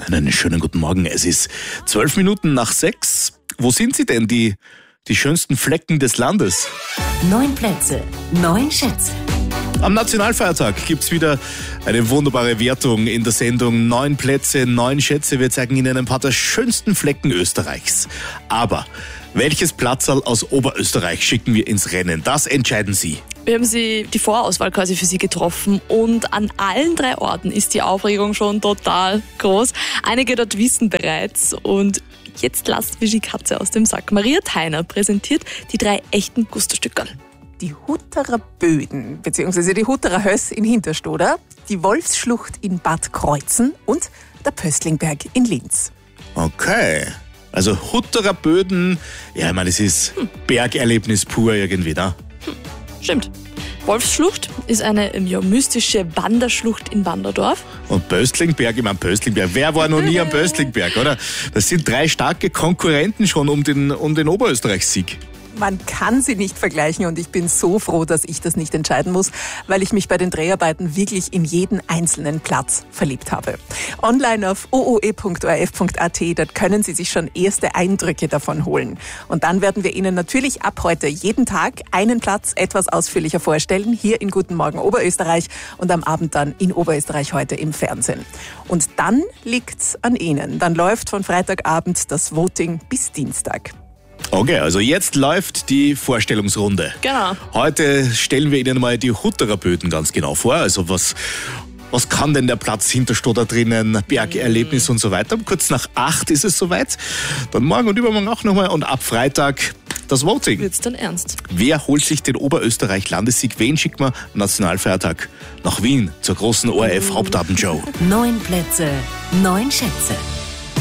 Einen schönen guten Morgen. Es ist 12 Minuten nach 6. Wo sind Sie denn, die schönsten Flecken des Landes? 9 Plätze, 9 Schätze. Am Nationalfeiertag gibt's wieder eine wunderbare Wertung in der Sendung 9 Plätze, 9 Schätze. Wir zeigen Ihnen ein paar der schönsten Flecken Österreichs. Aber welches Platzerl aus Oberösterreich schicken wir ins Rennen? Das entscheiden Sie. Wir haben die Vorauswahl quasi für Sie getroffen und an allen 3 Orten ist die Aufregung schon total groß. Einige dort wissen bereits und jetzt lasst wir die Katze aus dem Sack. Maria Theiner präsentiert die 3 echten Gusterstückerl. Die Hutterer Böden bzw. die Hutterer Höss in Hinterstoder, die Wolfsschlucht in Bad Kreuzen und der Pöstlingberg in Linz. Okay. Also Hutterer Böden, ja, ich meine, es ist Bergerlebnis pur irgendwie, ne? Stimmt. Wolfsschlucht ist eine mystische Wanderschlucht in Wanderdorf. Und Pöstlingberg, ich meine Pöstlingberg, wer war noch nie am Pöstlingberg, oder? Das sind 3 starke Konkurrenten schon um den Oberösterreich-Sieg. Man kann sie nicht vergleichen und ich bin so froh, dass ich das nicht entscheiden muss, weil ich mich bei den Dreharbeiten wirklich in jeden einzelnen Platz verliebt habe. Online auf ooe.orf.at, dort können Sie sich schon erste Eindrücke davon holen. Und dann werden wir Ihnen natürlich ab heute jeden Tag einen Platz etwas ausführlicher vorstellen, hier in Guten Morgen Oberösterreich und am Abend dann in Oberösterreich heute im Fernsehen. Und dann liegt's an Ihnen. Dann läuft von Freitagabend das Voting bis Dienstag. Okay, also jetzt läuft die Vorstellungsrunde. Genau. Heute stellen wir Ihnen mal die Hutterer Böden ganz genau vor. Also was kann denn der Platz Hinterstoder drinnen, Bergerlebnis und so weiter. Kurz nach 8 ist es soweit. Dann morgen und übermorgen auch nochmal und ab Freitag das Voting. Wird's dann ernst? Wer holt sich den Oberösterreich-Landessieg? Wen schickt man am Nationalfeiertag nach Wien zur großen ORF-Hauptabendshow? 9 Plätze, 9 Schätze.